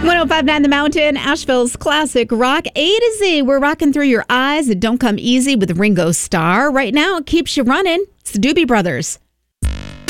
1059 The Mountain, Asheville's classic rock A to Z. We're rocking through your eyes. It don't come easy with Ringo Starr. Right now, it keeps you running. It's the Doobie Brothers.